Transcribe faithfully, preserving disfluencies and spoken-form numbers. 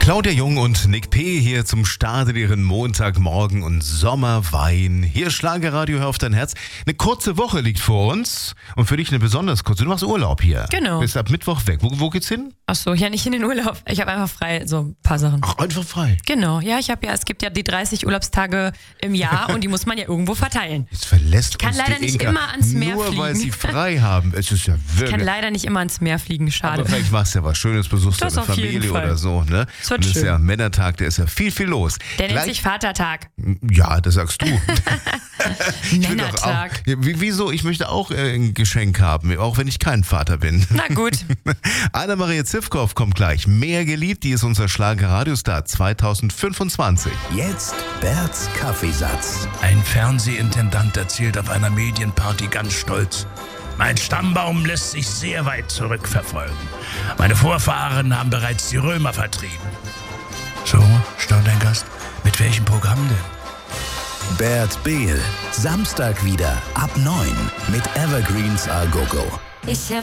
Claudia Jung und Nick P. hier zum Start in ihren Montagmorgen und Sommerwein. Hier Schlagerradio, hör auf dein Herz. Eine kurze Woche liegt vor uns und für dich eine besonders kurze. Du machst Urlaub hier. Genau. Bist ab Mittwoch weg. Wo, wo geht's hin? Ach so, ja, nicht in den Urlaub. Ich habe einfach frei, so ein paar Sachen. Ach, einfach frei. Genau, ja, ich habe ja, es gibt ja die dreißig Urlaubstage im Jahr und die muss man ja irgendwo verteilen. Jetzt verlässt Ich kann uns leider die nicht Inka, immer ans Meer nur fliegen. weil sie frei haben. Es ist ja Ich wirklich... kann leider nicht immer ans Meer fliegen, schade. Aber vielleicht machst du ja was Schönes, besuchst Das deine auf jeden Familie Fall. oder so. Ne? Das wird und das ist schön. ja Männertag, der ist ja viel, viel los. Der nennt Gleich- sich Vatertag. Ja, das sagst du. Ich will doch auch, Männertag. Ja, wie- wieso? Ich möchte auch äh, ein Geschenk haben, auch wenn ich kein Vater bin. Na gut. Annemarie Zivkow kommt gleich. Mehr geliebt, die ist unser Schlager-Radiostar zwanzig fünfundzwanzig. Jetzt Berts Kaffeesatz. Ein Fernsehintendant erzählt auf einer Medienparty ganz stolz: Mein Stammbaum lässt sich sehr weit zurückverfolgen. Meine Vorfahren haben bereits die Römer vertrieben. So, staunt ein Gast. Mit welchem Programm denn? Bert Behl. Samstag wieder ab neun mit Evergreens A Go Go. Ich hab